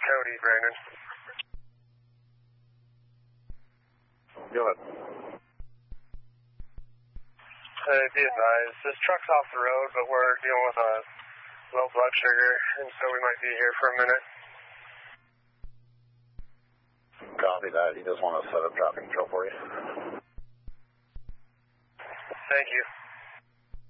Cody, Brandon. Go ahead. Be advised, this truck's off the road, but we're dealing with a low blood sugar, and so we might be here for a minute. Copy that. He just want to set up traffic control for you. Thank you.